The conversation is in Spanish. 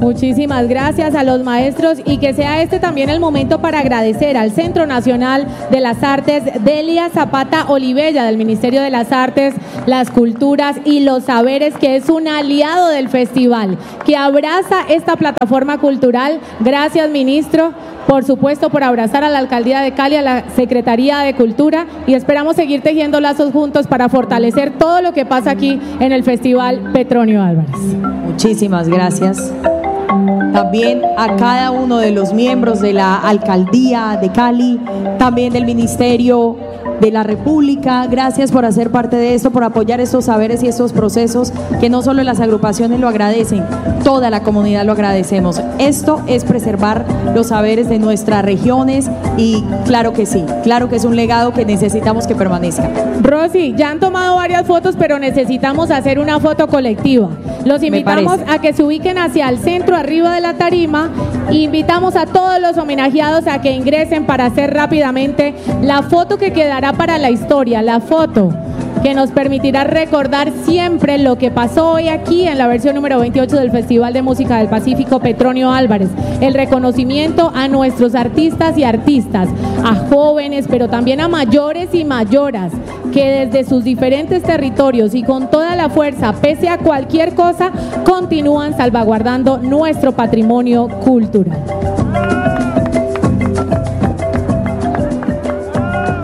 Muchísimas gracias a los maestros y que sea este también el momento para agradecer al Centro Nacional de las Artes Delia Zapata Olivella del Ministerio de las Artes, las Culturas y los Saberes, que es un aliado del festival, que abraza esta plataforma cultural. Gracias, ministro, por supuesto, por abrazar a la Alcaldía de Cali, a la Secretaría de Cultura, y esperamos seguir tejiendo lazos juntos para fortalecer todo lo que pasa aquí en el Festival Petronio Álvarez. Muchísimas gracias. También a cada uno de los miembros de la Alcaldía de Cali, también del Ministerio de la República, gracias por hacer parte de esto, por apoyar estos saberes y estos procesos que no solo las agrupaciones lo agradecen, toda la comunidad lo agradecemos. Esto es preservar los saberes de nuestras regiones y claro que sí, claro que es un legado que necesitamos que permanezca. Rosy, ya han tomado varias fotos, pero necesitamos hacer una foto colectiva. Los invitamos a que se ubiquen hacia el centro, arriba de la tarima. Invitamos a todos los homenajeados a que ingresen para hacer rápidamente la foto que quedará para la historia, la foto que nos permitirá recordar siempre lo que pasó hoy aquí en la versión número 28 del Festival de Música del Pacífico Petronio Álvarez. El reconocimiento a nuestros artistas y artistas, a jóvenes, pero también a mayores y mayoras, que desde sus diferentes territorios y con toda la fuerza, pese a cualquier cosa, continúan salvaguardando nuestro patrimonio cultural.